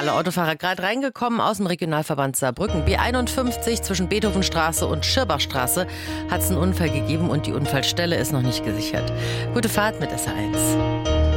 alle Autofahrer gerade reingekommen aus dem Regionalverband Saarbrücken. B51 zwischen Beethovenstraße und Schirbachstraße hat es einen Unfall gegeben und die Unfallstelle ist noch nicht gesichert. Gute Fahrt mit SR1.